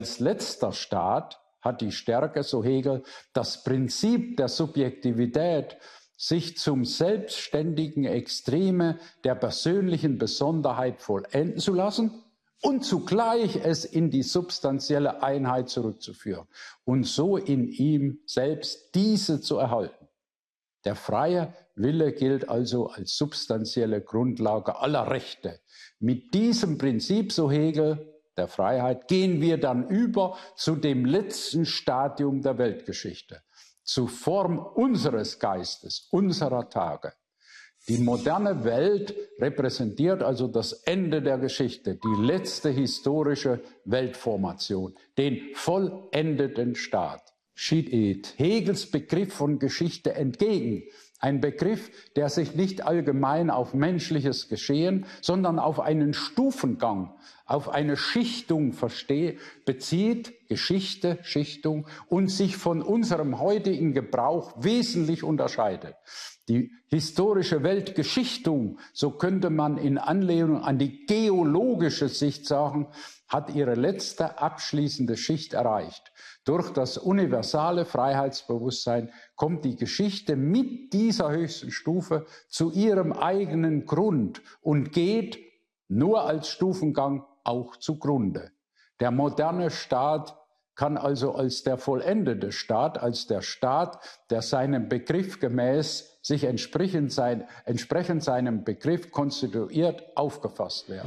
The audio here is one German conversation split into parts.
Als letzter Staat hat die Stärke, so Hegel, das Prinzip der Subjektivität, sich zum selbstständigen Extreme der persönlichen Besonderheit vollenden zu lassen und zugleich es in die substanzielle Einheit zurückzuführen und so in ihm selbst diese zu erhalten. Der freie Wille gilt also als substanzielle Grundlage aller Rechte. Mit diesem Prinzip, so Hegel, der Freiheit, gehen wir dann über zu dem letzten Stadium der Weltgeschichte, zur Form unseres Geistes, unserer Tage. Die moderne Welt repräsentiert also das Ende der Geschichte, die letzte historische Weltformation, den vollendeten Staat. Steht Hegels Begriff von Geschichte entgegen. Ein Begriff, der sich nicht allgemein auf menschliches Geschehen, sondern auf einen Stufengang, auf eine Schichtung bezieht, Geschichte, Schichtung, und sich von unserem heutigen Gebrauch wesentlich unterscheidet. Die historische Weltgeschichtung, so könnte man in Anlehnung an die geologische Sicht sagen, hat ihre letzte abschließende Schicht erreicht. Durch das universale Freiheitsbewusstsein kommt die Geschichte mit dieser höchsten Stufe zu ihrem eigenen Grund und geht nur als Stufengang auch zugrunde. Der moderne Staat kann also als der vollendete Staat, als der Staat, der seinem Begriff gemäß sich entsprechend seinem Begriff konstituiert, aufgefasst werden.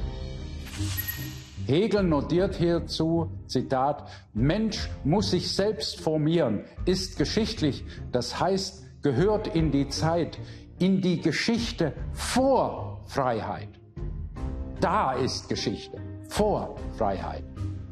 Hegel notiert hierzu, Zitat, Mensch muss sich selbst formieren, ist geschichtlich, das heißt, gehört in die Zeit, in die Geschichte vor Freiheit. Da ist Geschichte, vor Freiheit.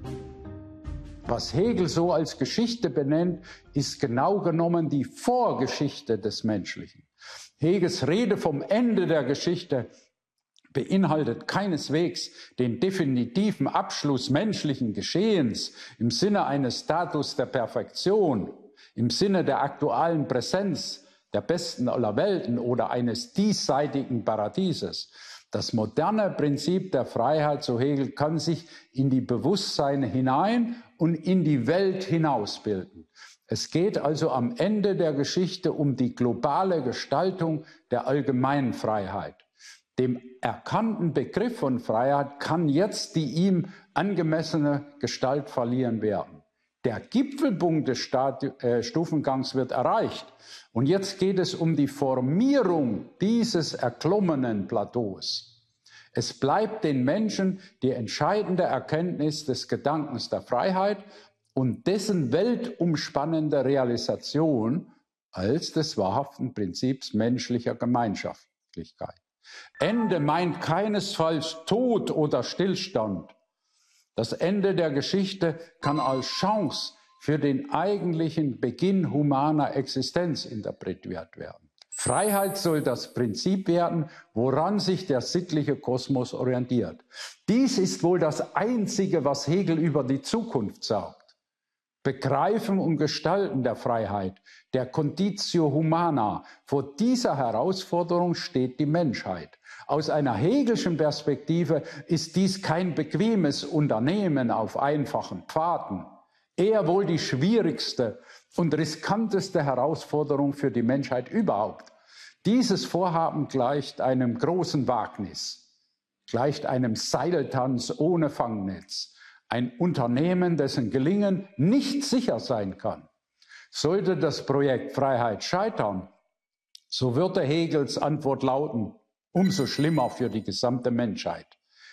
Was Hegel so als Geschichte benennt, ist genau genommen die Vorgeschichte des Menschlichen. Hegels Rede vom Ende der Geschichte beinhaltet keineswegs den definitiven Abschluss menschlichen Geschehens im Sinne eines Status der Perfektion, im Sinne der aktuellen Präsenz der besten aller Welten oder eines diesseitigen Paradieses. Das moderne Prinzip der Freiheit, so Hegel, kann sich in die Bewusstseine hinein und in die Welt hinausbilden. Es geht also am Ende der Geschichte um die globale Gestaltung der allgemeinen Freiheit. Dem erkannten Begriff von Freiheit kann jetzt die ihm angemessene Gestalt verliehen werden. Der Gipfelpunkt des Stufengangs wird erreicht. Und jetzt geht es um die Formierung dieses erklommenen Plateaus. Es bleibt den Menschen die entscheidende Erkenntnis des Gedankens der Freiheit und dessen weltumspannende Realisation als des wahrhaften Prinzips menschlicher Gemeinschaftlichkeit. Ende meint keinesfalls Tod oder Stillstand. Das Ende der Geschichte kann als Chance für den eigentlichen Beginn humaner Existenz interpretiert werden. Freiheit soll das Prinzip werden, woran sich der sittliche Kosmos orientiert. Dies ist wohl das Einzige, was Hegel über die Zukunft sagt. Begreifen und Gestalten der Freiheit, der Conditio Humana. Vor dieser Herausforderung steht die Menschheit. Aus einer hegelischen Perspektive ist dies kein bequemes Unternehmen auf einfachen Pfaden. Eher wohl die schwierigste und riskanteste Herausforderung für die Menschheit überhaupt. Dieses Vorhaben gleicht einem großen Wagnis, gleicht einem Seiltanz ohne Fangnetz. Ein Unternehmen, dessen Gelingen nicht sicher sein kann. Sollte das Projekt Freiheit scheitern, so würde Hegels Antwort lauten, umso schlimmer für die gesamte Menschheit.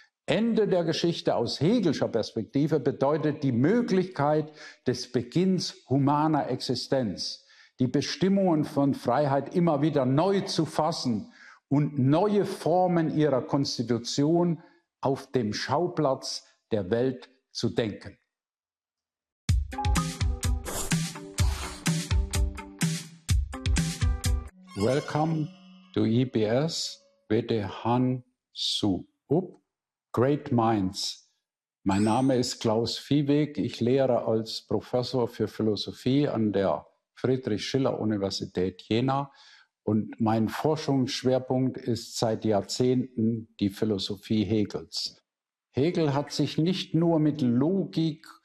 Ende der Geschichte aus hegelischer Perspektive bedeutet die Möglichkeit des Beginns humaner Existenz, die Bestimmungen von Freiheit immer wieder neu zu fassen und neue Formen ihrer Konstitution auf dem Schauplatz der Welt zu denken. Welcome to EBS with Han Su Up, Great Minds. Mein Name ist Klaus Viehweg. Ich lehre als Professor für Philosophie an der Friedrich-Schiller-Universität Jena und mein Forschungsschwerpunkt ist seit Jahrzehnten die Philosophie Hegels. Hegel hat sich nicht nur mit Logik